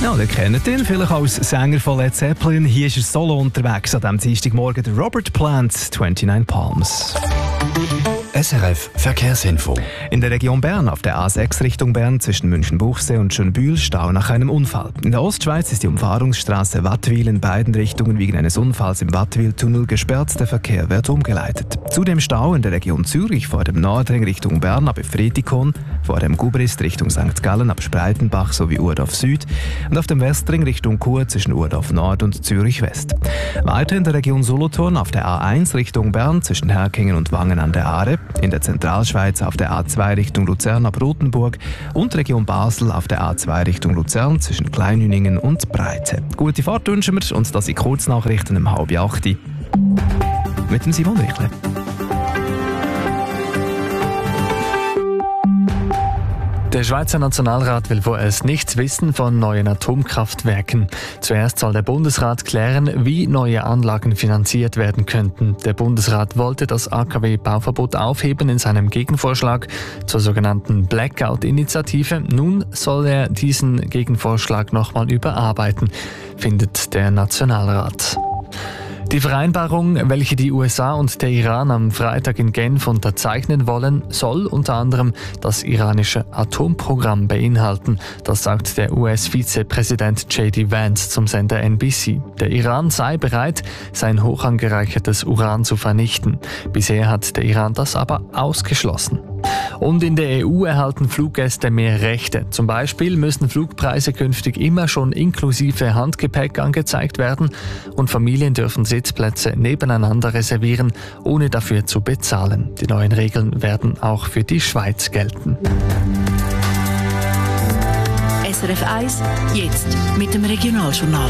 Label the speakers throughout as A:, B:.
A: Ja, ihr kennt ihn, vielleicht als Sänger von Led Zeppelin. Hier ist er solo unterwegs an diesem Dienstagmorgen, der Robert Plant, 29 Palms.
B: SRF Verkehrsinfo.
A: In der Region Bern auf der A6 Richtung Bern zwischen München-Buchsee und Schönbühl Stau nach einem Unfall. In der Ostschweiz ist die Umfahrungsstraße Wattwil in beiden Richtungen wegen eines Unfalls im Wattwil-Tunnel gesperrt. Der Verkehr wird umgeleitet. Zudem Stau in der Region Zürich vor dem Nordring Richtung Bern ab Efretikon, vor dem Gubrist Richtung St. Gallen ab Spreitenbach sowie Urdorf Süd und auf dem Westring Richtung Chur zwischen Urdorf Nord und Zürich West. Weiter in der Region Solothurn auf der A1 Richtung Bern zwischen Herkingen und Wangen an der Aare, in der Zentralschweiz auf der A2 Richtung Luzern ab Rothenburg und Region Basel auf der A2 Richtung Luzern zwischen Kleinhüningen und Breite. Gute Fahrt wünschen wir und das sind Kurznachrichten um 7:30 mit dem Simon Richle.
C: Der Schweizer Nationalrat will vorerst nichts wissen von neuen Atomkraftwerken. Zuerst soll der Bundesrat klären, wie neue Anlagen finanziert werden könnten. Der Bundesrat wollte das AKW-Bauverbot aufheben in seinem Gegenvorschlag zur sogenannten Blackout-Initiative. Nun soll er diesen Gegenvorschlag nochmal überarbeiten, findet der Nationalrat. Die Vereinbarung, welche die USA und der Iran am Freitag in Genf unterzeichnen wollen, soll unter anderem das iranische Atomprogramm beinhalten. Das sagt der US-Vizepräsident J.D. Vance zum Sender NBC. Der Iran sei bereit, sein hoch angereichertes Uran zu vernichten. Bisher hat der Iran das aber ausgeschlossen. Und in der EU erhalten Fluggäste mehr Rechte. Zum Beispiel müssen Flugpreise künftig immer schon inklusive Handgepäck angezeigt werden und Familien dürfen Sitzplätze nebeneinander reservieren, ohne dafür zu bezahlen. Die neuen Regeln werden auch für die Schweiz gelten.
D: SRF 1, jetzt mit dem Regionaljournal.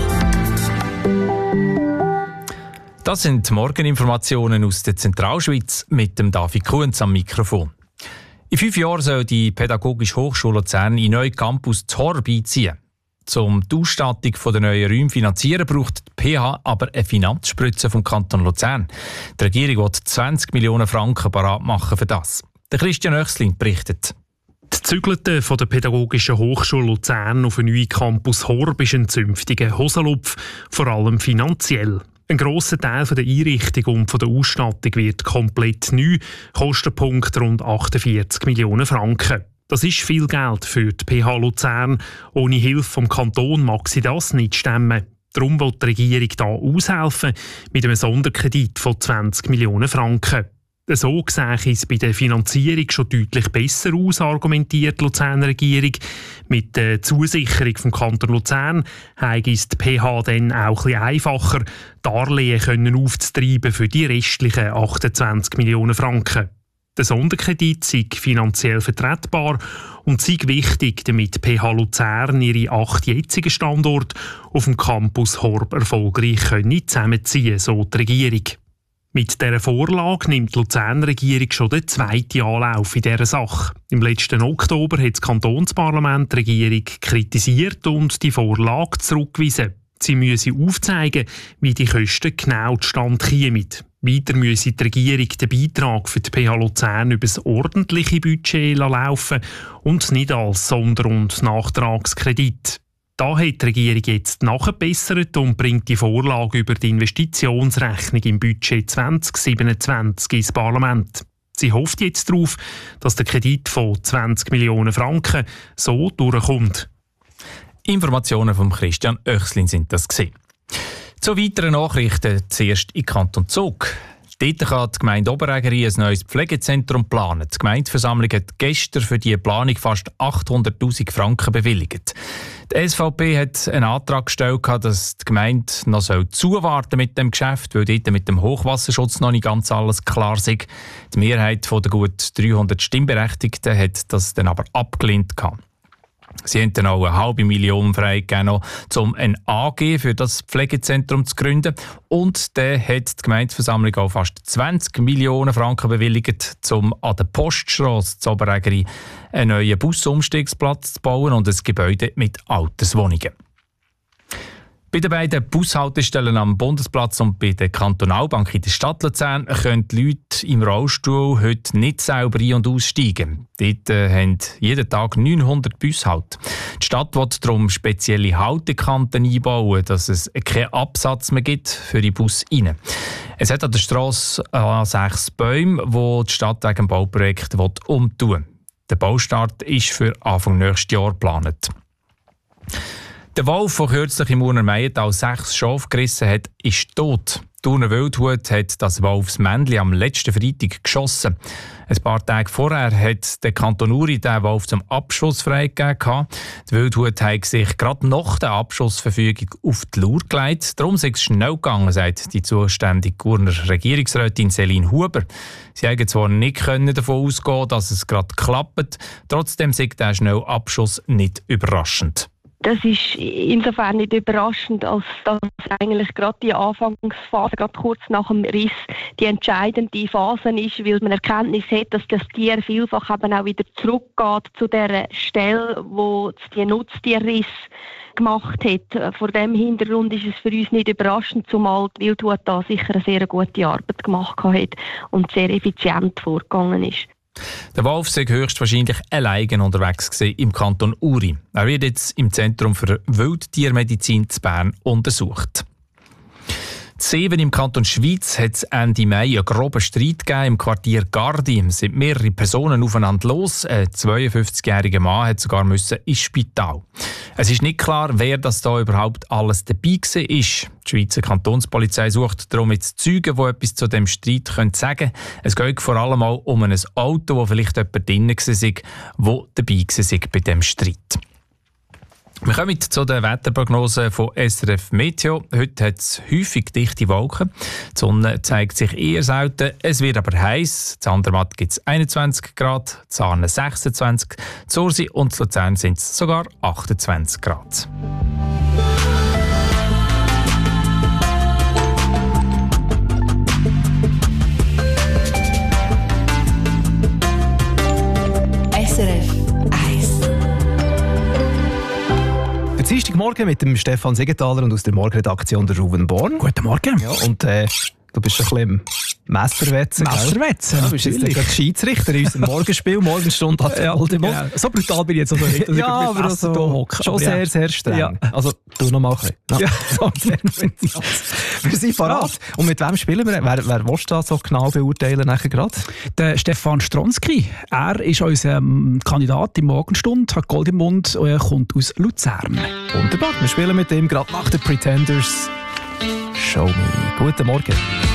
E: Das sind Morgeninformationen aus der Zentralschweiz mit dem David Kuhns am Mikrofon. In 5 Jahren soll die Pädagogische Hochschule Luzern in neuen Campus Horb einziehen. Um die Ausstattung der neuen Räume zu finanzieren, braucht die PH aber eine Finanzspritze vom Kanton Luzern. Die Regierung will 20 Millionen Franken parat machen für das. Der Christian Oechslin berichtet.
F: Die Zügelte von der Pädagogischen Hochschule Luzern auf den neuen Campus Horb ist ein zünftiger Hosenlupf, vor allem finanziell. Ein grosser Teil der Einrichtung und der Ausstattung wird komplett neu, Kostenpunkt rund 48 Millionen Franken. Das ist viel Geld für die PH Luzern. Ohne Hilfe vom Kanton mag sie das nicht stemmen. Darum will die Regierung hier aushelfen mit einem Sonderkredit von 20 Millionen Franken. So sehe es bei der Finanzierung schon deutlich besser aus, argumentiert die Luzerner Regierung. Mit der Zusicherung vom Kanton Luzern habe es die PH dann auch etwas einfacher, Darlehen können aufzutreiben für die restlichen 28 Millionen Franken. Der Sonderkredit sei finanziell vertretbar und sei wichtig, damit die PH Luzern ihre 8 jetzigen Standorte auf dem Campus Horb erfolgreich zusammenziehen, so die Regierung. Mit dieser Vorlage nimmt die Luzerner Regierung schon den 2. Anlauf in dieser Sache. Im letzten Oktober hat das Kantonsparlament die Regierung kritisiert und die Vorlage zurückgewiesen. Sie müsse aufzeigen, wie die Kosten genau zustande kämen. Weiter müsse die Regierung den Beitrag für die PH Luzern über das ordentliche Budget laufen und nicht als Sonder- und Nachtragskredit. Da hat die Regierung jetzt nachgebessert und bringt die Vorlage über die Investitionsrechnung im Budget 2027 ins Parlament. Sie hofft jetzt darauf, dass der Kredit von 20 Millionen Franken so durchkommt.
E: Informationen von Christian Oechslin sind das gewesen. Zu weiteren Nachrichten zuerst in Kanton Zug. Dort kann die Gemeinde Oberägeri ein neues Pflegezentrum planen. Die Gemeindeversammlung hat gestern für die Planung fast 800'000 Franken bewilligt. Die SVP hat einen Antrag gestellt, dass die Gemeinde noch zuwarten mit dem Geschäft, weil dort mit dem Hochwasserschutz noch nicht ganz alles klar ist. Die Mehrheit der gut 300 Stimmberechtigten hat das dann aber abgelehnt. Sie haben dann auch 500'000 freigegeben, um ein AG für das Pflegezentrum zu gründen. Und dann hat die Gemeindeversammlung auch fast 20 Millionen Franken bewilligt, um an der Poststrasse zu Oberägeri einen neuen Busumstiegsplatz zu bauen und ein Gebäude mit Alterswohnungen. Bei den beiden Bushaltestellen am Bundesplatz und bei der Kantonalbank in der Stadt Luzern können die Leute im Rollstuhl heute nicht selber ein- und aussteigen. Dort haben jeden Tag 900 Busse Halt. Die Stadt will darum spezielle Haltekanten einbauen, dass es keinen Absatz mehr gibt für die Bus rein. Es hat an der Strasse 6 Bäume, die die Stadt wegen dem Bauprojekt umtun will. Der Baustart ist für Anfang nächstes Jahr geplant. Der Wolf, der kürzlich im Urner Meiental 6 Schafe gerissen hat, ist tot. Die Urner Wildhut hat das Wolfsmännchen am letzten Freitag geschossen. Ein paar Tage vorher hat der Kanton Uri den Wolf zum Abschuss freigegeben. Die Wildhut hat sich gerade nach der Abschussverfügung auf die Lauer gelegt. Darum sei es schnell gegangen, sagt die zuständige Urner Regierungsrätin Céline Huber. Sie haben zwar nicht davon ausgehen, dass es gerade klappt, trotzdem sei der schnelle Abschuss nicht überraschend.
G: Das ist insofern nicht überraschend, als dass eigentlich gerade die Anfangsphase, gerade kurz nach dem Riss, die entscheidende Phase ist, weil man Erkenntnis hat, dass das Tier vielfach eben auch wieder zurückgeht zu der Stelle, wo die Nutztierriss gemacht hat. Vor dem Hintergrund ist es für uns nicht überraschend, zumal die Wildhut da sicher eine sehr gute Arbeit gemacht hat und sehr effizient vorgegangen ist.
E: Der Wolf sei höchstwahrscheinlich alleine unterwegs gewesen im Kanton Uri. Er wird jetzt im Zentrum für Wildtiermedizin zu Bern untersucht. In Seewen im Kanton Schwyz hat es Ende Mai einen groben Streit gegeben im Quartier Gardi. Es sind mehrere Personen aufeinander los. Ein 52-jähriger Mann hat sogar ins Spital. Es ist nicht klar, wer das da überhaupt alles dabei war. Die Schweizer Kantonspolizei sucht darum jetzt Zeugen, die etwas zu dem Streit sagen können. Es geht vor allem auch um ein Auto, wo vielleicht jemand drin war, der dabei war bei diesem Streit. Wir kommen zu der Wetterprognose von SRF Meteo. Heute hat es häufig dichte Wolken. Die Sonne zeigt sich eher selten. Es wird aber heiß. In Andermatt gibt es 21 Grad, in Sarnen 26, in Sursi und in Luzern sind es sogar 28 Grad.
D: SRF 1.
A: Dienstagmorgen mit dem Stefan Siegenthaler und aus der Morgenredaktion der Ruben Born.
H: Guten Morgen.
A: Ja, und du bist ein bisschen im Messerwetzen.
H: Messerwetzen,
A: du bist jetzt gerade Schiedsrichter in unserem Morgenspiel, Morgenstunde hat
H: genau. So brutal bin ich jetzt also nicht.
A: Ja, aber also, schon sehr, sehr streng. Ja. Also, du noch mal ein bisschen. Ja, so, sehr gut. Wir sind parat. Und mit wem spielen wir? Wer willst du da so genau beurteilen nachher gerade?
H: Der Stefan Stronski. Er ist unser Kandidat in Morgenstunde, hat Gold im Mund und er kommt aus Luzern.
A: Wunderbar. Wir spielen mit ihm gerade nach den Pretenders. Show me. Guten Morgen.